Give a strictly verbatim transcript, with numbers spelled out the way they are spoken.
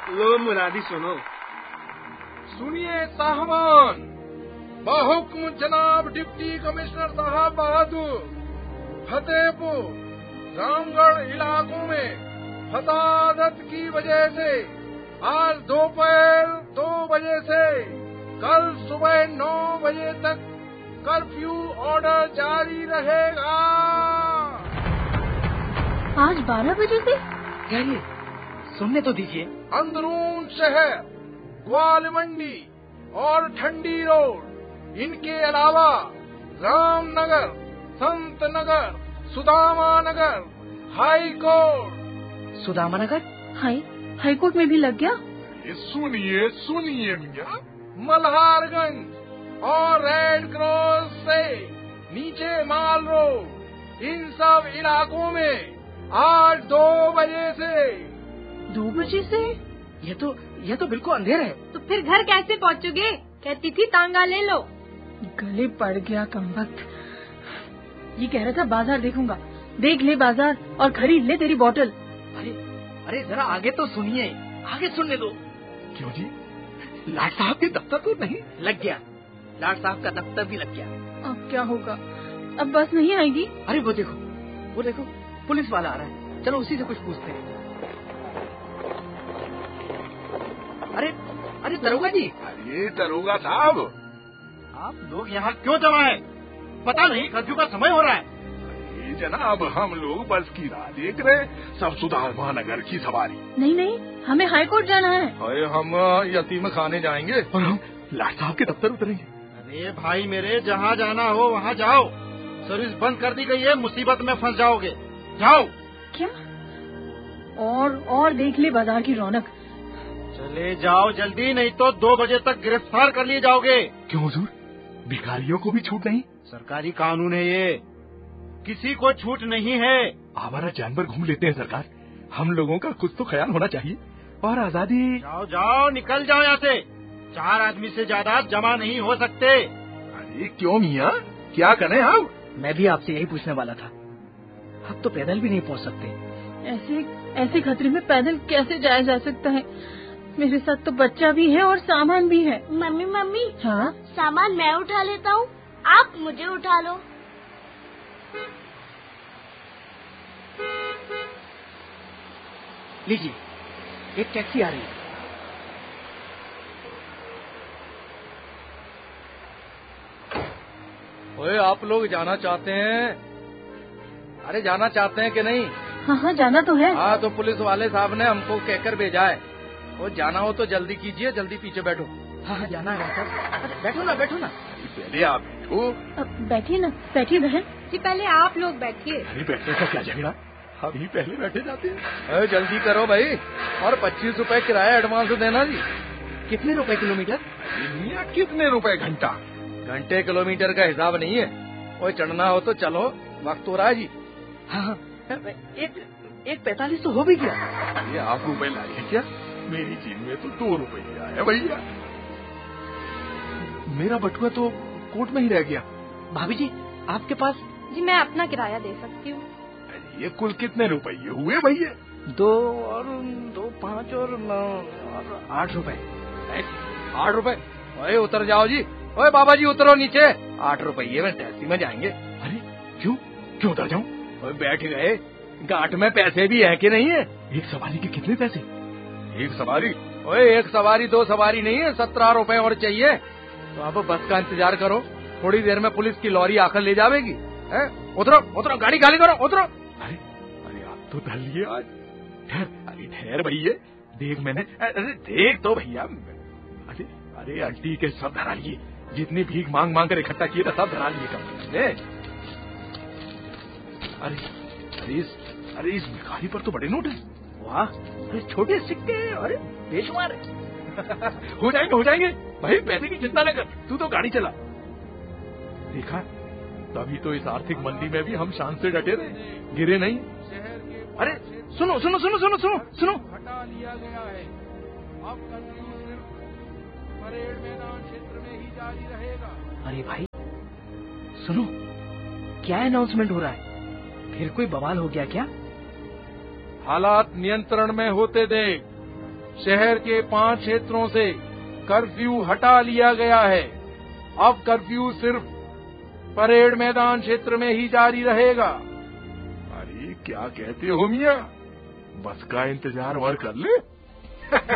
लो मुरादी सुनो। सुनिए साहबान, बहुक्म जनाब डिप्टी कमिश्नर साहब बहादुर, फतेहपुर रामगढ़ इलाकों में फसादत की वजह से आज दोपहर दो बजे से कल सुबह नौ बजे तक कर्फ्यू ऑर्डर जारी रहेगा। आज बारह बजे से? क्या ये? सुनने तो दीजिए। अंदरून शहर, ग्वाल मंडी और ठंडी रोड, इनके अलावा रामनगर, संत नगर, सुदामा नगर, हाई कोर्ट। सुदामा नगर? हाई हाई कोर्ट में भी लग गया? सुनिए सुनिए मियां, मल्हारगंज और रेड क्रॉस से नीचे माल रोड, इन सब इलाकों में आज दो बजे से। दो बजे से? ये तो ये तो बिल्कुल अंधेरा है। तो फिर घर कैसे पहुँचोगे? कहती थी तांगा ले लो। गले पड़ गया कमबख्त। ये कह रहा था बाजार देखूंगा। देख ले बाजार और खरीद ले तेरी बोतल। अरे अरे जरा आगे तो सुनिए, आगे सुनने दो। क्यों जी, लाट साहब के दफ्तर तो नहीं लग गया? लाट साहब का दफ्तर भी लग गया। अब क्या होगा? अब बस नहीं आएगी? अरे वो देखो, वो देखो, पुलिस वाला आ रहा है। चलो उसी से कुछ पूछते हैं। अरे अरे दरोगा जी। अरे दरोगा साहब, आप लोग यहाँ क्यों जमा है? पता नहीं कर्फ्यू का समय हो रहा है। अरे जनाब, हम लोग बस की राह देख रहे, सब सुदामा नगर की सवारी। नहीं नहीं, हमें हाई कोर्ट जाना है। अरे हम यतीम खाने जाएंगे और हम लाट साहब के दफ्तर उतरेंगे। अरे भाई मेरे, जहाँ जाना हो वहाँ जाओ। सर्विस बंद कर दी गई है, मुसीबत में फंस जाओगे। जाओ। क्या? और और देख ले बाजार की रौनक। चले जाओ जल्दी, नहीं तो दो बजे तक गिरफ्तार कर लिए जाओगे। क्यों हुजूर, भिखारियों को भी छूट नहीं? सरकारी कानून है ये, किसी को छूट नहीं है। आवारा जानवर घूम लेते हैं सरकार, हम लोगों का कुछ तो ख्याल होना चाहिए। और आजादी। जाओ जाओ, निकल जाओ यहाँ से। चार आदमी से ज्यादा जमा नहीं हो सकते। अरे क्यों मियाँ, क्या करें हम? मैं भी आपसे यही पूछने वाला था। अब तो पैदल भी नहीं पहुँच सकते। ऐसे ऐसे खतरे में पैदल कैसे जाया जा सकता है? मेरे साथ तो बच्चा भी है और सामान भी है। Mummy mummy. हाँ? सामान मैं उठा लेता हूँ, आप मुझे उठा लो। लीजिए, एक टैक्सी आ रही है। ओए, आप लोग जाना चाहते हैं? अरे जाना चाहते हैं कि नहीं? हाँ हाँ, जाना तो है। हाँ, तो पुलिस वाले साहब ने हमको कहकर भेजा है। और जाना हो तो जल्दी कीजिए, जल्दी पीछे बैठो। हाँ हाँ, जाना है साहब। बैठो ना, बैठो ना। पहले आप बैठो। बैठिए ना, बैठिए बहन जी। पहले आप लोग बैठिए। अरे बैठने का क्या झगड़ा, हम ही पहले बैठे जाते हैं। अरे जल्दी करो भाई, और पच्चीस रुपए किराया एडवांस देना जी। कितने रुपए किलोमीटर? मियाँ, कितने रुपए घंटा? घंटे किलोमीटर का हिसाब नहीं है। कोई चढ़ना हो तो चलो, वक्त हो रहा है जी। हाँ, एक एक पैतालीस तो हो भी गया। ये आप रुपए लाए क्या? मेरी जेब में तो दो रुपए आया भैया। मेरा बटुआ तो कोर्ट में ही रह गया। भाभी जी, आपके पास? जी मैं अपना किराया दे सकती हूँ। ये कुल कितने रुपये हुए भैया? दो और दो पाँच और नौ और आठ रुपए। आठ रुपए? ओए उतर जाओ जी। ओए बाबा जी उतरो नीचे। आठ रुपये में टैक्सी में जाएंगे। अरे क्यों क्यों उतर जाऊं? ओए बैठ गए, गांठ में पैसे भी है कि नहीं है? एक सवारी के कितने पैसे? एक सवारी? ओए एक सवारी दो सवारी नहीं है, सत्रह रुपए और चाहिए। तो अब बस का इंतजार करो, थोड़ी देर में पुलिस की लॉरी आकर ले जाएगी। है? उतरो उतरो, गाड़ी खाली करो, उतरो। अरे अरे आप तो धर लिए आज। ठहर, अरे ठहर भैया, देख मैंने। अरे देख तो भैया। अरे अरे आंटी के सब धरा लिए, जितनी भीख मांग मांग कर इकट्ठा किए था सब धरा लिए कम। अरे अरे इस अरे इस भिखारी पर तो बड़े नोट है। वाह, अरे छोटे सिक्के, अरे बेशुमार है। हो जाएंगे हो जाएंगे भाई, पैसे की चिंता न कर, तू तो गाड़ी चला। देखा, तभी तो इस आर्थिक मंदी में भी हम शान से डटे रहे, गिरे नहीं। अरे सुनो सुनो सुनो सुनो सुनो सुनो हटा लिया गया है। अब कर्फ्यू सिर्फ परेड मैदान क्षेत्र में ही जारी रहेगा। अरे भाई सुनो, क्या अनाउंसमेंट हो रहा है? फिर कोई बवाल हो गया क्या? हालात नियंत्रण में होते देख शहर के पांच क्षेत्रों से कर्फ्यू हटा लिया गया है। अब कर्फ्यू सिर्फ परेड मैदान क्षेत्र में ही जारी रहेगा। अरे क्या कहते हो मियाँ, बस का इंतजार और कर ले।